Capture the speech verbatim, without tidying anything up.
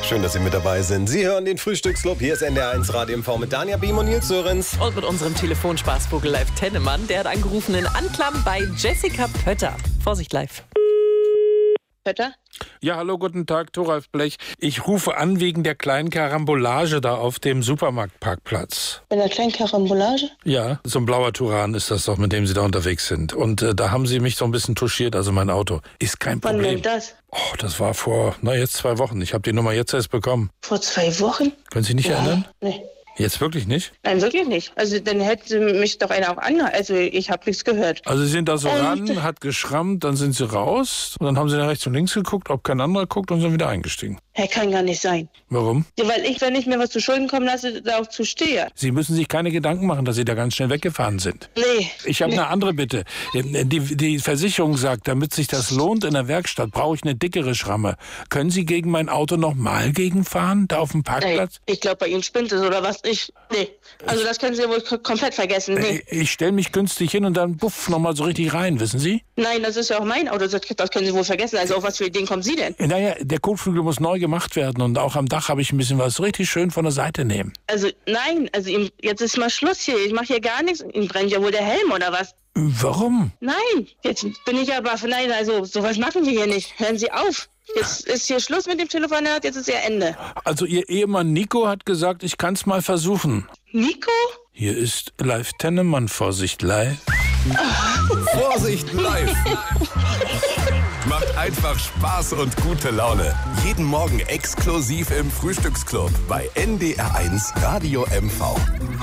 Schön, dass Sie mit dabei sind. Sie hören den Frühstücksclub. Hier ist N D R eins Radio M V mit Danja Beam und Nils Sörensen. Und mit unserem Telefonspaßvogel Live Tennemann. Der hat angerufen in Anklam bei Jessica Pötter. Vorsicht, live. Pötter? Ja, hallo, guten Tag, Thoralf Blech. Ich rufe an wegen der kleinen Karambolage da auf dem Supermarktparkplatz. Bei der kleinen Karambolage? Ja, so ein blauer Turan ist das doch, mit dem Sie da unterwegs sind. Und äh, da haben Sie mich so ein bisschen touchiert, also mein Auto. Ist kein Wann Problem. denn das? Oh, das war vor, na jetzt zwei Wochen. Ich habe die Nummer jetzt erst bekommen. Vor zwei Wochen? Können Sie sich nicht Ja. erinnern? Nee. Jetzt wirklich nicht? Nein, wirklich nicht. Also dann hätte mich doch einer auch angehalten. Also ich habe nichts gehört. Also Sie sind da so Und- ran, hat geschrammt, dann sind Sie raus. Und dann haben Sie nach rechts und links geguckt, ob kein anderer guckt und sind wieder eingestiegen. Herr, kann gar nicht sein. Warum? Ja, weil ich, wenn ich mir was zu Schulden kommen lasse, da auch zu stehe. Sie müssen sich keine Gedanken machen, dass Sie da ganz schnell weggefahren sind. Nee. Ich habe eine andere Bitte. Die, die Versicherung sagt, damit sich das lohnt in der Werkstatt, brauche ich eine dickere Schramme. Können Sie gegen mein Auto nochmal gegenfahren, da auf dem Nee. Parkplatz? Ich glaube, bei Ihnen spinnt es oder was. Ich, nee. Also das können Sie wohl k- komplett vergessen. Nee. Ich, ich stelle mich günstig hin und dann buff nochmal so richtig rein, wissen Sie? Nein, das ist ja auch mein Auto. Das, das können Sie wohl vergessen. Also auf was für Ideen kommen Sie denn? Naja, der Kotflügel muss neu gemacht werden und auch am Dach habe ich ein bisschen was richtig schön von der Seite nehmen. Also nein, also ihm, jetzt ist mal Schluss hier. Ich mache hier gar nichts. Ihm brennt ja wohl der Helm oder was? Warum? Nein, jetzt bin ich aber, nein, also sowas machen wir hier nicht. Hören Sie auf. Jetzt ist hier Schluss mit dem Telefonat, jetzt ist ja Ende. Also Ihr Ehemann Nico hat gesagt, ich kann es mal versuchen. Nico? Hier ist Live Tennemann, Vorsicht live. Vorsicht, live! Macht einfach Spaß und gute Laune. Jeden Morgen exklusiv im Frühstücksclub bei N D R eins Radio M V.